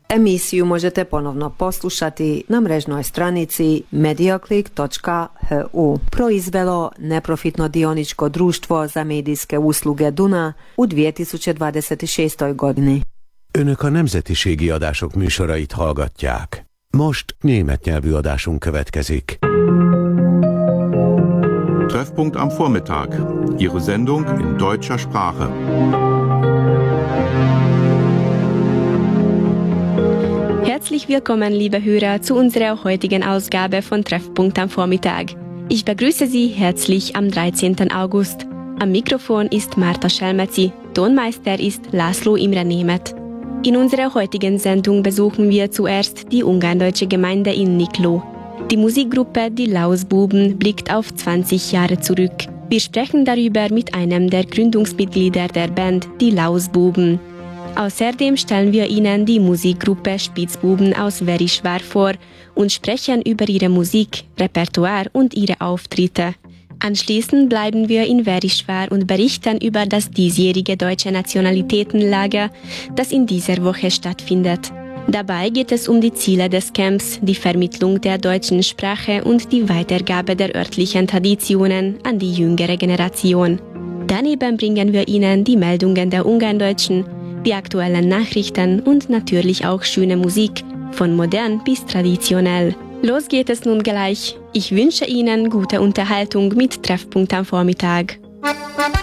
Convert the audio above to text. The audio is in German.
Emisiju možete ponovno poslušati na mrežnoj stranici mediaclick.hu. Proizvelo neprofitno dioničko društvo za medijske usluge Duna u 2026. godini. Önök a nemzetiségi adások műsorait hallgatják. Most német nyelvű adásunk következik. Treffpunkt am Vormittag. Ihre Sendung in deutscher Sprache. Herzlich willkommen, liebe Hörer, zu unserer heutigen Ausgabe von Treffpunkt am Vormittag. Ich begrüße Sie herzlich am 13. August. Am Mikrofon ist Marta Schelmezi, Tonmeister ist László Imre Németh. In unserer heutigen Sendung besuchen wir zuerst die ungarndeutsche Gemeinde in Nikló. Die Musikgruppe Die Lausbuben blickt auf 20 Jahre zurück. Wir sprechen darüber mit einem der Gründungsmitglieder der Band Die Lausbuben. Außerdem stellen wir Ihnen die Musikgruppe Spitzbuben aus Verisvár vor und sprechen über ihre Musik, Repertoire und ihre Auftritte. Anschließend bleiben wir in Verisvár und berichten über das diesjährige deutsche Nationalitätenlager, das in dieser Woche stattfindet. Dabei geht es um die Ziele des Camps, die Vermittlung der deutschen Sprache und die Weitergabe der örtlichen Traditionen an die jüngere Generation. Daneben bringen wir Ihnen die Meldungen der Ungarndeutschen, die aktuellen Nachrichten und natürlich auch schöne Musik, von modern bis traditionell. Los geht es nun gleich. Ich wünsche Ihnen gute Unterhaltung mit Treffpunkt am Vormittag.